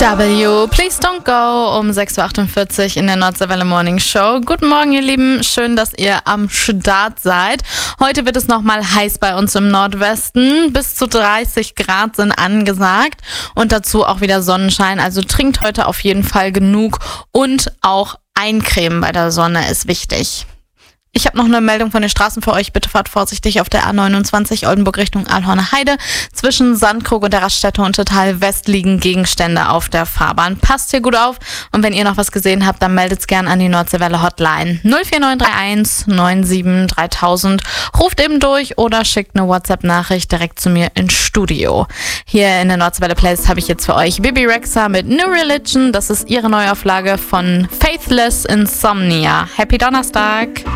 W, Please Don't Go um 6.48 Uhr in der Nordseewelle Morning Show. Guten Morgen, ihr Lieben. Schön, dass ihr am Start seid. Heute wird es nochmal heiß bei uns im Nordwesten. Bis zu 30 Grad sind angesagt und dazu auch wieder Sonnenschein. Also trinkt heute auf jeden Fall genug und auch eincremen bei der Sonne ist wichtig. Ich habe noch eine Meldung von den Straßen für euch. Bitte fahrt vorsichtig auf der A29 Oldenburg Richtung Alhorner Heide. Zwischen Sandkrug und der Raststätte Untertal West liegen Gegenstände auf der Fahrbahn. Passt hier gut auf. Und wenn ihr noch was gesehen habt, dann meldet's gern an die Nordseewelle Hotline 04931 97 3000. Ruft eben durch oder schickt eine WhatsApp-Nachricht direkt zu mir ins Studio. Hier in der Nordseewelle Playlist habe ich jetzt für euch Bibi Rexha mit New Religion. Das ist ihre Neuauflage von Faithless Insomnia. Happy Donnerstag!